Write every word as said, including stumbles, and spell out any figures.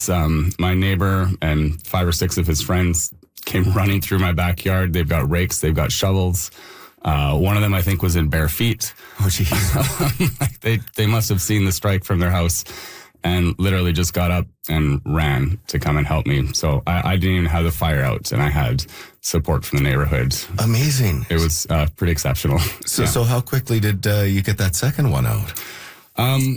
Um, my neighbor and five or six of his friends came running through my backyard. They've got rakes, they've got shovels. Uh, one of them, I think, was in bare feet. Oh, jeez. Like they, they must have seen the strike from their house and literally just got up and ran to come and help me. So I, I didn't even have the fire out, and I had support from the neighborhood. Amazing. It was uh, pretty exceptional. So, Yeah. so how quickly did uh, you get that second one out? Um,